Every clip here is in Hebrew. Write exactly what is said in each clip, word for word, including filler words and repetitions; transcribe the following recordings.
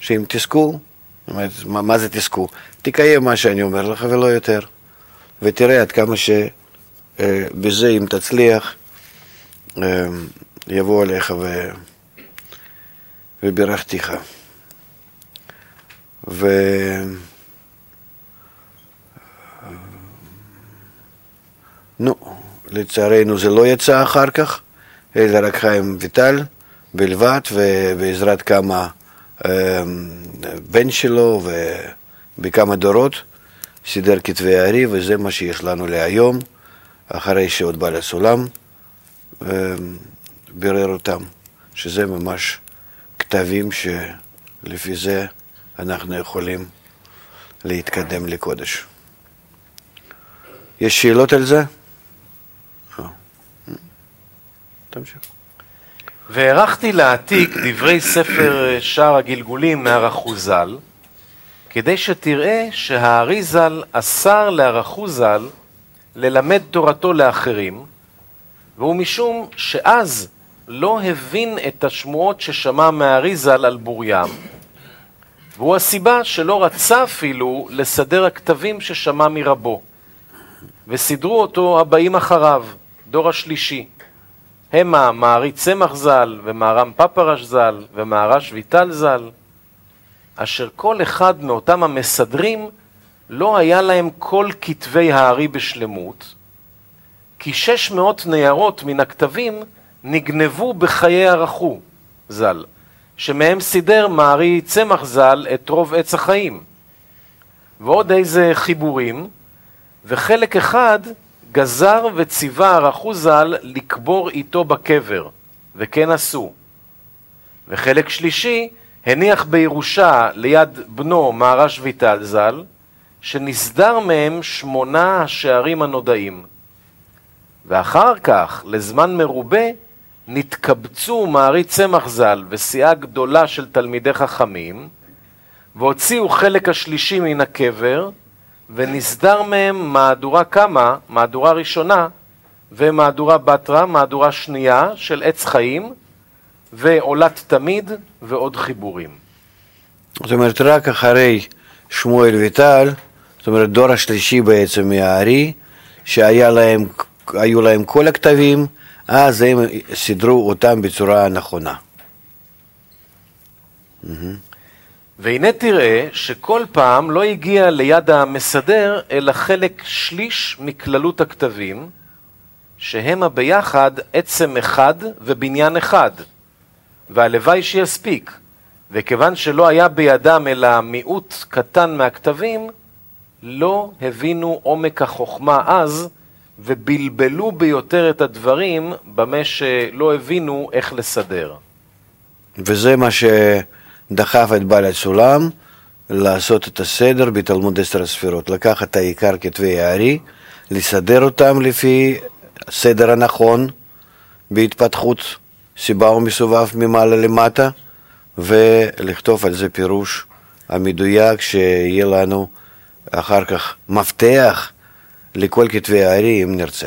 שאם תזכו, מה, מה זה תזכו? תקיים מה שאני אומר לך ולא יותר. ותראה עד כמה שבזה אם תצליח, יבוא עליך ו... וברכתיך. ו... נו, לצערנו זה לא יצא אחר כך, אלא רק חיים ויטל בלבד, ובעזרת כמה בן שלו ובכמה דורות סידר כתבי הארי, וזה מה שיש לנו להיום, אחרי שעוד בעל הסולם בירר אותם, שזה ממש כתבים שלפי זה אנחנו יכולים להתקדם לקודש. יש שאלות על זה? תמשיך. והערכתי להעתיק דברי ספר שער הגלגולים מהרחוזל, כדי שתראה שהארי ז"ל אסר להרחוזל ללמד תורתו לאחרים, והוא משום שאז לא הבין את השמועות ששמע מהארי ז"ל על בוריים, והוא הסיבה שלא רצה אפילו לסדר הכתבים ששמע מרבו, וסידרו אותו הבאים אחריו, דור השלישי, המה מהרי צמח ז"ל ומהר"ם פפרש ז"ל ומהר"ש ויטל ז"ל, אשר כל אחד מאותם המסדרים לא היה להם כל כתבי הארי בשלמות, כי שש מאות ניירות מן הכתבים נגנבו בחיי הרחו ז"ל, שמהם סידר מהרי צמח ז"ל את רוב עץ החיים, ועוד איזה חיבורים, וחלק אחד גזר וציווה הרחו ז"ל לקבור איתו בקבר, וכן עשו. וחלק שלישי הניח בירושה ליד בנו מהר"ש ויטל ז"ל, שנסדר מהם שמונה השערים הנודעים. ואחר כך, לזמן מרובה, נתקבצו מהרי צמח ז"ל וסיעה גדולה של תלמידי חכמים, והוציאו חלק השלישי מן הקבר, ונסדר מהם מהדורה כמה, מהדורה ראשונה, ומהדורה בתרה, מהדורה שנייה של עץ חיים, ועולת תמיד, ועוד חיבורים. זאת אומרת, רק אחרי שמואל ויטל, זאת אומרת, דור השלישי בעצם מהארי, שהיו להם, להם כל הכתבים, אז הם סידרו אותם בצורה נכונה. והנה תראה שכל פעם לא הגיע ליד המסדר, אלא חלק שליש מכללות הכתבים, שהם ביחד עצם אחד ובניין אחד, והלוואי שיספיק, וכיוון שלא היה בידם אלא מיעוט קטן מהכתבים, לא הבינו עומק החוכמה אז, ובלבלו ביותר את הדברים במה שלא הבינו איך לסדר. וזה מה שדחף את בעל הסולם לעשות את הסדר בתלמוד עשר הספירות, לקחת את העיקר כתבי הארי, לסדר אותם לפי הסדר הנכון בהתפתחות סיבה ומסובב ממעלה למטה, ולכתוב על זה פירוש המדויק שיהיה לנו אחר כך מפתח לכל כתבי הארי אם נרצה.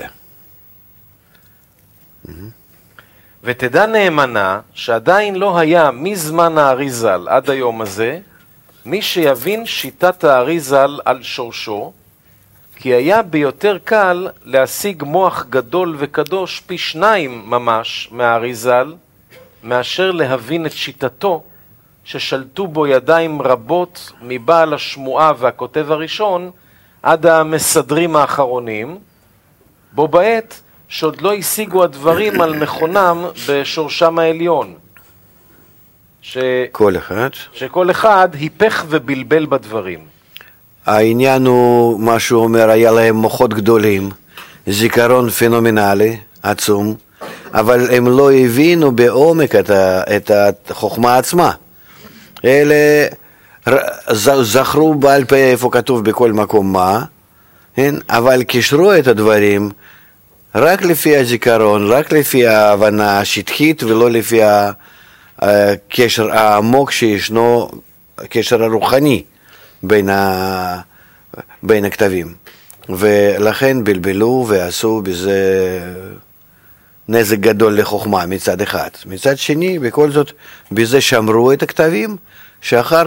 ותדע נאמנה שעדיין לא היה מזמן הארי ז"ל עד היום הזה מי שיבין שיטת הארי ז"ל על שורשו, כי היה ביותר קל להשיג מוח גדול וקדוש פי שניים ממש מהארי ז"ל, מאשר להבין את שיטתו ששלטו בו ידיים רבות מבעל השמועה והכותב הראשון עד המסדרים האחרונים, בו בעת שעוד לא השיגו הדברים על מכונם בשורשם העליון. ש... כל אחד. שכל אחד היפך ובלבל בדברים. העניין הוא, מה שהוא אומר, היה להם מוחות גדולים, זיכרון פנומנלי, עצום, אבל הם לא הבינו בעומק את, ה... את החוכמה עצמה. אלה זכרו בעל פה איפה כתוב בכל מקום מה, אבל קישרו את הדברים רק לפי הזיכרון, רק לפי ההבנה השטחית, ולא לפי הקשר העמוק שישנו, הקשר הרוחני בין, ה... בין הכתבים. ולכן בלבלו ועשו בזה נזק גדול לחוכמה מצד אחד. מצד שני, בכל זאת, בזה שמרו את הכתבים, שאחר